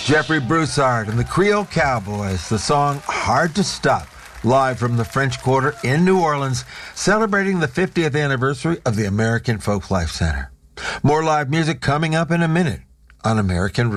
Jeffrey Broussard and the Creole Cowboys, the song Hard to Stop, live from the French Quarter in New Orleans, celebrating the 50th anniversary of the American Folklife Center. More live music coming up in a minute on American